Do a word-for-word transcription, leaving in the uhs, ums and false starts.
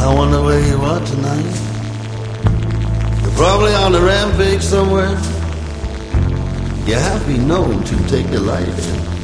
I wonder where you are tonight. You're probably on the rampage somewhere. You have been known to take delight in